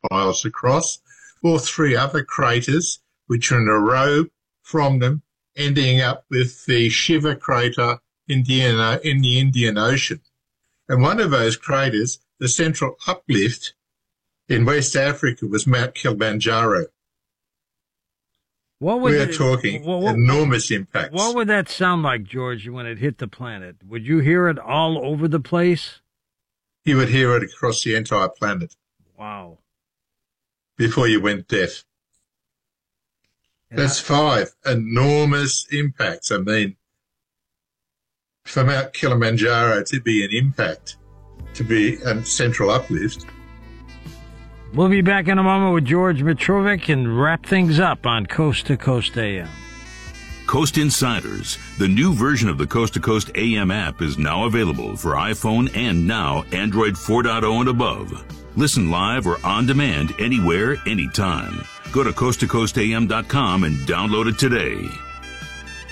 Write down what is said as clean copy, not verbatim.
miles across, or 3 other craters, which are in a row from them, ending up with the Shiva crater in the Indian Ocean. And one of those craters, the central uplift in West Africa, was Mount Kilimanjaro. We're talking enormous impacts. What would that sound like, George, when it hit the planet? Would you hear it all over the place? You would hear it across the entire planet. Wow. Before you went deaf. That's 5 enormous impacts. I mean, for Mount Kilimanjaro to be an impact, to be a central uplift. We'll be back in a moment with George Mitrovic and wrap things up on Coast to Coast AM. Coast Insiders, the new version of the Coast to Coast AM app, is now available for iPhone and now Android 4.0 and above. Listen live or on demand anywhere, anytime. Go to coasttocoastam.com and download it today.